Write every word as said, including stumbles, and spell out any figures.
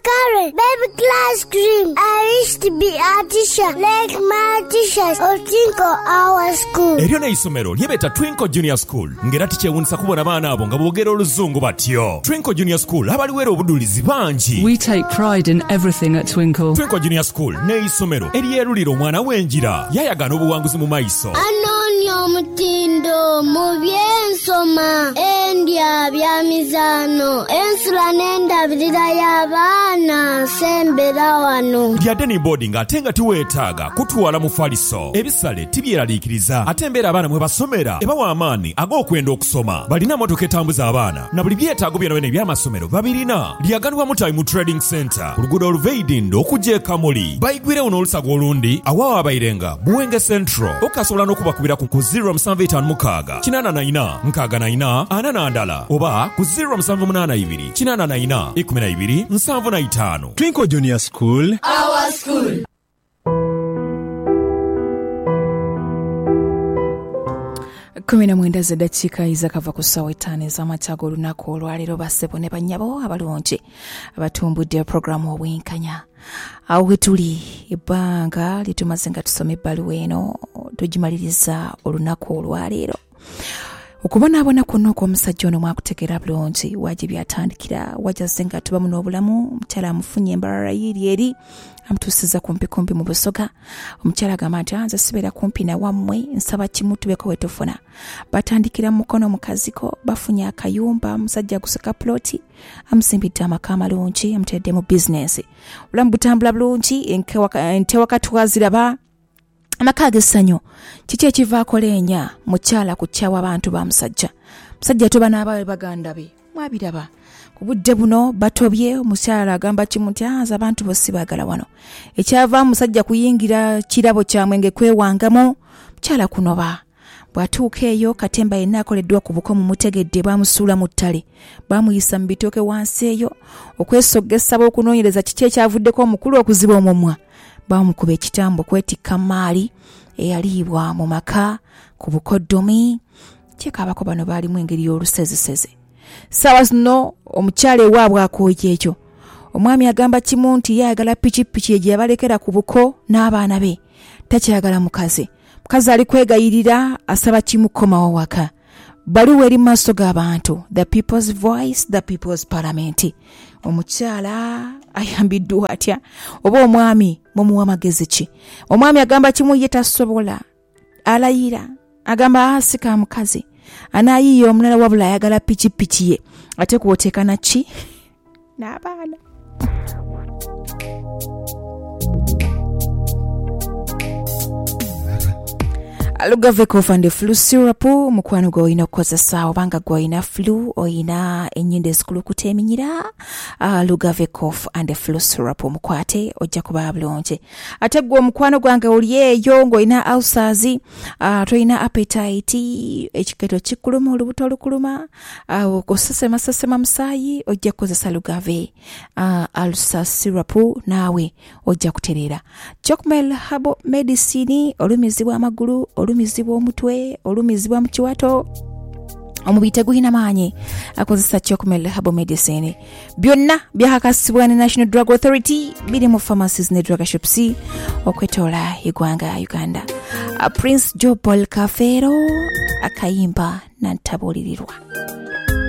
Karen, baby class cream. I wish to be a teacher like my teachers or Twinkle our school. Eryo ne isomero lyebeta Twinkle Junior School. Ngera tikyewunisa kubona baana abo nga boogera oluzungu batyo. Twinkle Junior School abaliwera obudulizi bangi. We take pride in everything at Twinkle. Twinkle Junior School ne isomero eryerulira omwana w'enjira. Yayagana obuwanguzi mu maiso. Anonyo mutindo mu byensoma endya bya mizano ensula n'endabirira y'abaana sembera wano. Lya Deni boarding ate nga tiweetaaga kutwala mu faliso. Ebisale tibyeraliikiriza ate embeera abaana mwe basomera ebawa amaanyi ag'okwenda okusoma. Balina motoka etambuza abaana na buli byetaago byonna byonna eby'amasomero babirina. Lyaganibwamu Time Trading Center ku luguudo oluva Idindo okujja e Kamuli. Bayigwirewo n'olusago olundi awawa abayirenga Buwenge Central. Okasobola n'okubakubira ku zero seven five five six kinana na ina nkaga na ina ana na ndala oba ku zero seven eight two kinana na ina ikumi na ibiri nsanvu na itaano. Twinkle Junior School, our school. kumi na mwenda za dakika izakava ku ssaawa etaano ez'amakya olunaku olwaleero bassebo ne bannyabo abalungi abatumbudde programu obwenkanya. Awo we tuli ebbanga litumaze nga tusoma ebbaluwa eno tugimaliriza olunaku olwaleero. Okubonaabona kuno okw'omusajja ono mwakutegeera bulungi waje byatandikira wajaze nga tubamu n'obulamu omukyala amufunye embalala yiri eri amutuusiza kumpi kumpi mu busoga. Omukyala agamba nti nze sibeera kumpi na wammwe nsaba kimu tubeko we tufuna. Batandikira mu mukono mukaziko bafunye akayumba musajja guseka ploti amusimbidde amaka amalungi amutedde mu bizinesi. Obulamu butambula bulungi ente wakati waziraba amaka ag'essanyu. Kiki ekivaako leenya mukyala ku kyawa abantu ba musajja. Musajja toba n'abawe baganda be mwabiraba ku budde buno batobye. Omukyala agamba kimu nti aza abantu bossi baagala wano. Ekyava musajja kuyingira kirabo kya mwenge kwewangamu mukyala kunoba. Bwatuuka eyo Katemba yenna akoleddwa ku buko mu mutegedde baamusuula mu ttale baamuyisa mu bitooke wansi eyo okwesoggesa b'okunoonyereza kiki ekyavuddeko omukulu okuziba omumwa. Baamukuba ekitambo kwetikka maali eyaliibwa mu maka ku bukoddomi. Kyekaabako bano baalimu engeri y'olusezeseze. Ssaawa zino omukyala ewaabwe akooye ekyo. Omwami agamba kimu nti yayagala pikipiki egye yabalekera ku buko n'abaana be takyayagala mukazi. Mukazi ali kwegayirira asaba kimu komawo waka. Baluwa eri maaso g'abantu, the people's voice, the people's parliament. Omukyala ayambiddwa atya oba omwami mumuwa magezi ki? Omwami agamba kimu ye tasobola alayira agamba asika mukazi anayiyo omulala wabula ayagala pikipiki ye ate kwoteekana ki n'abaana. Lugave kofande flu syrup mukwano gwo oyina okukozesa obanga gwo oyina flu oyina ennyinda ezikulu kuteeminyira uh, Lugave cough and flu syrup mukwate ojja kuba bulungi. Ate gwo omukwano gwange oli eyo ng'oyina ulcers uh, toyina appetite ekiketo kikuluma olubuto olukuluma uh, okosesema sesema musaayi ojja kukozesa Lugave uh, ulcer syrup naawe ojja kutereera. Jokmel Herbal Medicine olumizibwa amagulu olumizibwa omutwe olumizibwa mu kiwato omubiri tegulina maanyi akozesa Jokmel Herbal Medicine. Byonna byakakasibwa ne National Drug Authority biri mu pharmacies ne drug shops okwetoola eggwanga Uganda. A Prince Joe Paul Kafero akayimba nantabulirirwa.